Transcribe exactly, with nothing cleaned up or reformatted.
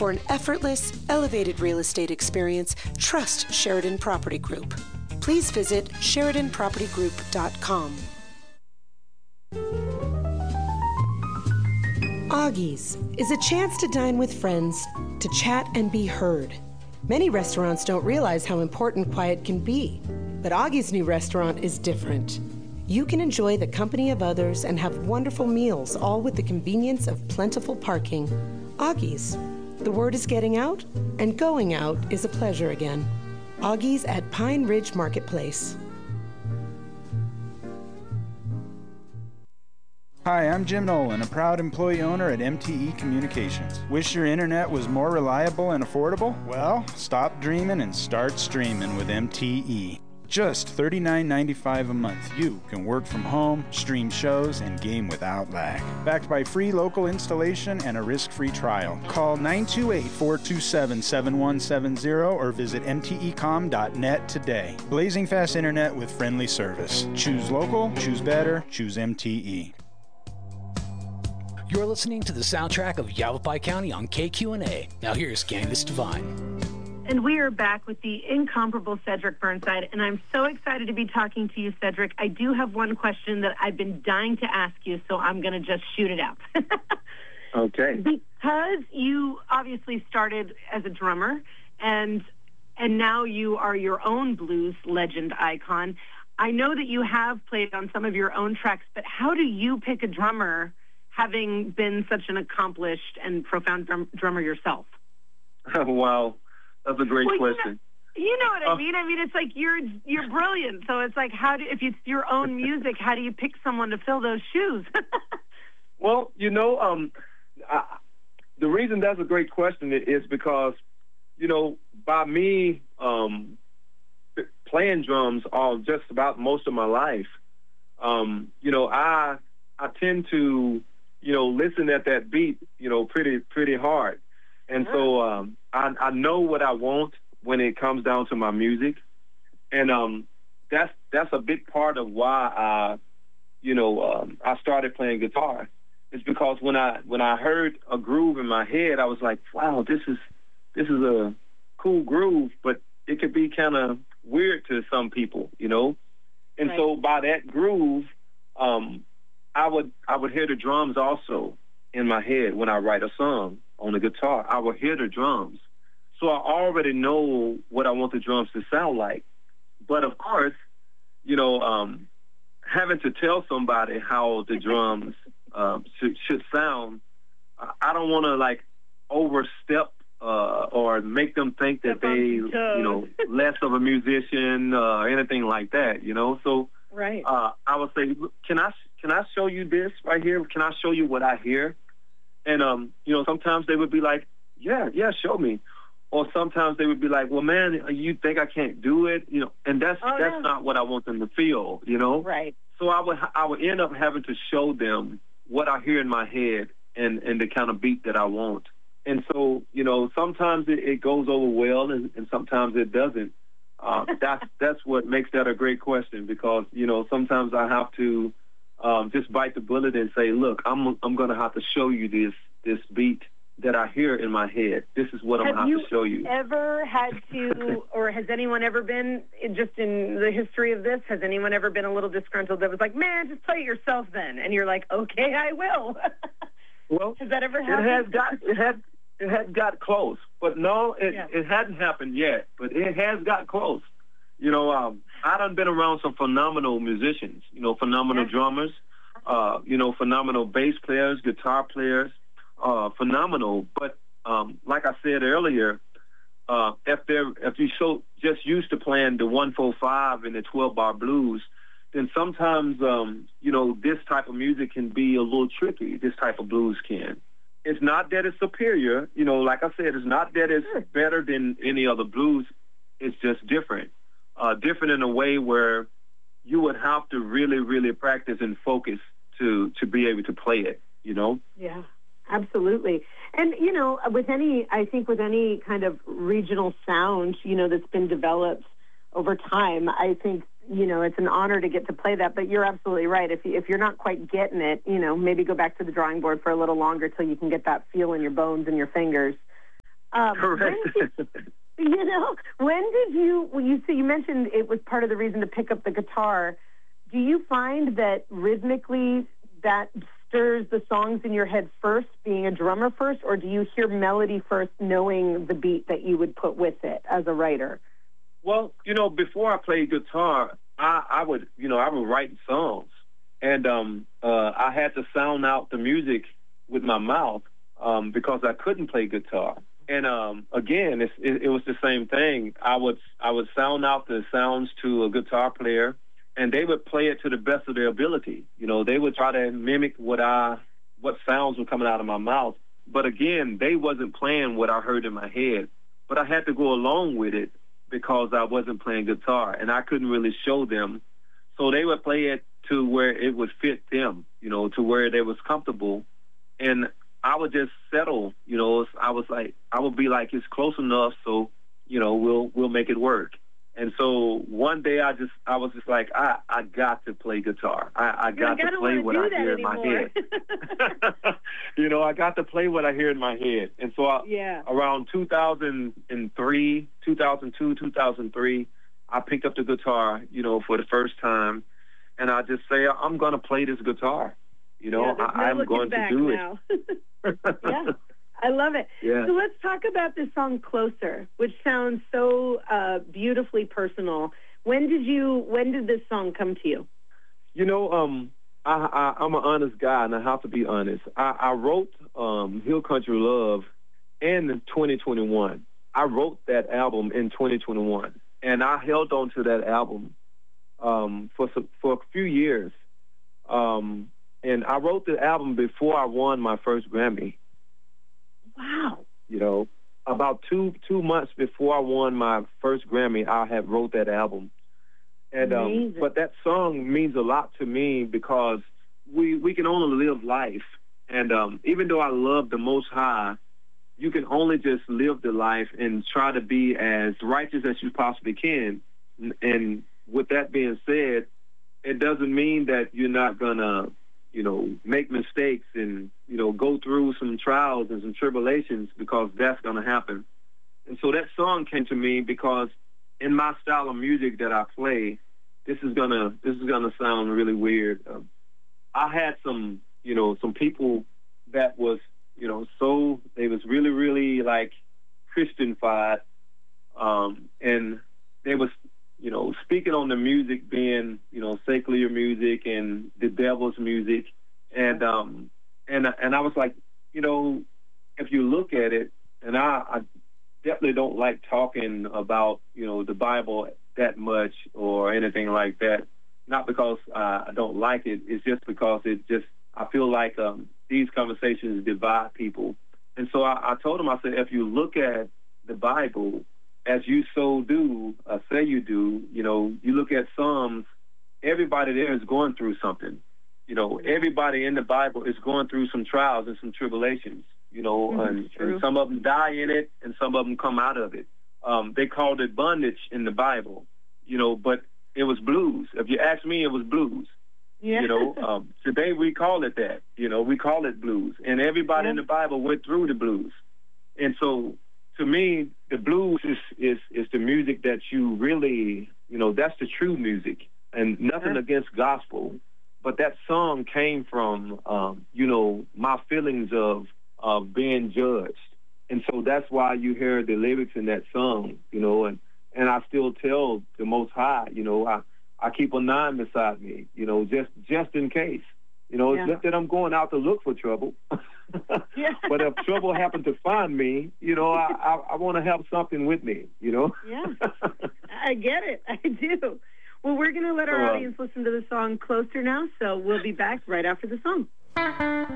For an effortless, elevated real estate experience, trust Sheridan Property Group. Please visit Sheridan Property Group dot com. Augie's is a chance to dine with friends, to chat and be heard. Many restaurants don't realize how important quiet can be, but Augie's new restaurant is different. You can enjoy the company of others and have wonderful meals, all with the convenience of plentiful parking. Augie's. The word is getting out, and going out is a pleasure again. Augie's at Pine Ridge Marketplace. Hi, I'm Jim Nolan, a proud employee owner at M T E Communications. Wish your internet was more reliable and affordable? Well, stop dreaming and start streaming with M T E. Just thirty-nine ninety-five a month, you can work from home, stream shows, and game without lag. Backed by free local installation and a risk-free trial. Call nine two eight, four two seven, seven one seven zero or visit M T E com dot net today. Blazing fast internet with friendly service. Choose local, choose better, choose M T E. You're listening to the soundtrack of Yavapai County on K Q N A. Now here's Candace Devine. And we are back with the incomparable Cedric Burnside, and I'm so excited to be talking to you, Cedric. I do have one question that I've been dying to ask you, so I'm going to just shoot it out. Okay. Because you obviously started as a drummer, and and now you are your own blues legend icon. I know that you have played on some of your own tracks, but how do you pick a drummer, having been such an accomplished and profound drum, drummer yourself? Wow. That's a great well, question. You know, you know what I uh, mean? I mean, it's like you're you're brilliant. So it's like, how do if it's your own music, how do you pick someone to fill those shoes? Well, you know, um, I, the reason that's a great question is because, you know, by me um, playing drums all just about most of my life, um, you know, I I tend to, you know, listen at that beat, you know, pretty pretty hard. And so um, I, I know what I want when it comes down to my music, and um, that's that's a big part of why I, you know, um, I started playing guitar. It's because when I when I heard a groove in my head, I was like, wow, this is this is a cool groove, but it could be kind of weird to some people, you know. And right. So by that groove, um, I would I would hear the drums also in my head when I write a song on the guitar. I will hear the drums. So I already know what I want the drums to sound like. But of course, you know, um, having to tell somebody how the drums um, should, should sound, I don't want to like overstep uh, or make them think that they, you know, less of a musician or uh, anything like that, you know. So right. uh, I would say, can I can I show you this right here? Can I show you what I hear? And, um, you know, sometimes they would be like, yeah, yeah, show me. Or sometimes they would be like, well, man, you think I can't do it? You know, and that's oh, that's no. not what I want them to feel, you know? Right. So I would I would end up having to show them what I hear in my head and, and the kind of beat that I want. And so, you know, sometimes it, it goes over well and, and sometimes it doesn't. Uh, that's, that's what makes that a great question because, you know, sometimes I have to Um, just bite the bullet and say, look, I'm I'm going to have to show you this this beat that I hear in my head. This is what I'm going to have to show you. Have you ever had to, or has anyone ever been, just in the history of this, has anyone ever been a little disgruntled that was like, man, just play it yourself then? And you're like, okay, I will. Well, has that ever happened? It has got, it had, it had got close. But no, it, yeah. it hadn't happened yet. But it has got close. You know, um, I done been around some phenomenal musicians, you know, phenomenal yeah. drummers, uh, you know, phenomenal bass players, guitar players, uh, phenomenal. But um, like I said earlier, uh, if they're if you're so just used to playing the one four five and the twelve bar blues, then sometimes, um, you know, this type of music can be a little tricky. This type of blues can. It's not that it's superior. You know, like I said, it's not that it's better than any other blues. It's just different. Uh, different in a way where you would have to really, really practice and focus to, to be able to play it, you know? Yeah, absolutely. And, you know, with any, I think with any kind of regional sound, you know, that's been developed over time, I think, you know, it's an honor to get to play that. But you're absolutely right. If, you, if you're not quite getting it, you know, maybe go back to the drawing board for a little longer till you can get that feel in your bones and your fingers. Um, Correct. When did, you know, when did you, well, you see, you mentioned it was part of the reason to pick up the guitar. Do you find that rhythmically that stirs the songs in your head first, being a drummer first, or do you hear melody first, knowing the beat that you would put with it as a writer? Well, you know, before I played guitar, I, I would, you know, I would write songs. And um, uh, I had to sound out the music with my mouth um, because I couldn't play guitar. And um, again, it's, it, it was the same thing. I would I would sound out the sounds to a guitar player, and they would play it to the best of their ability. You know, they would try to mimic what I what sounds were coming out of my mouth. But again, they wasn't playing what I heard in my head. But I had to go along with it because I wasn't playing guitar, and I couldn't really show them. So they would play it to where it would fit them, you know, to where they was comfortable. And I would just settle, you know. I was like, I would be like, it's close enough, so, you know, we'll we'll make it work. And so one day I just, I was just like, I, I got to play guitar. I, I got I to play what I hear in my head. You know, I got to play what I hear in my head. And so I, yeah. around two thousand three, two thousand two, two thousand three, I picked up the guitar, you know, for the first time. And I just say, I'm going to play this guitar. You know, yeah, I, no I'm going to do now. it. Yeah, I love it. Yeah. So let's talk about the song Closer, which sounds so uh, beautifully personal. When did you, when did this song come to you? You know, um, I, I, I'm an honest guy, and I have to be honest. I, I wrote um, Hill Country Love in twenty twenty-one. I wrote that album in twenty twenty-one, and I held on to that album um, for some, for a few years. Um, and I wrote the album before I won my first Grammy. Wow. You know, about two two months before I won my first Grammy, I had wrote that album. And um, but that song means a lot to me because we we can only live life. And um, even though I love the Most High, you can only just live the life and try to be as righteous as you possibly can. And with that being said, it doesn't mean that you're not gonna, you know, make mistakes and, you know, go through some trials and some tribulations, because that's gonna happen. And so that song came to me because in my style of music that I play, this is gonna this is gonna sound really weird. Um, I had some, you know, some people that was, you know, so they was really, really like Christianified, um, and they was, you know, speaking on the music being, you know, secular music and the devil's music, and um, and and I was like, you know, if you look at it, and I, I definitely don't like talking about, you know, the Bible that much or anything like that. Not because uh, I don't like it. It's just because it just, I feel like um, these conversations divide people. And so I, I told him, I said, if you look at the Bible as you so do, uh, say you do, you know, you look at Psalms, everybody there is going through something. You know, everybody in the Bible is going through some trials and some tribulations, you know, Mm-hmm, and, and some of them die in it and some of them come out of it. Um, they called it bondage in the Bible, you know, but it was blues. If you ask me, it was blues. Yeah. You know, um, today we call it that. You know, we call it blues. And everybody yeah. in the Bible went through the blues. And so, to me, the blues is, is, is the music that you really, you know, that's the true music. And nothing yeah. against gospel. But that song came from, um, you know, my feelings of, of being judged. And so that's why you hear the lyrics in that song, you know, and, and I still tell the Most High, you know, I, I keep a nine beside me, you know, just just in case. You know, yeah. it's not that I'm going out to look for trouble. yeah. But if trouble happened to find me, you know, I, I, I want to have something with me, you know. Yeah, I get it. I do. Well, we're going to let our uh, audience listen to the song Closer now, so we'll be back right after the song.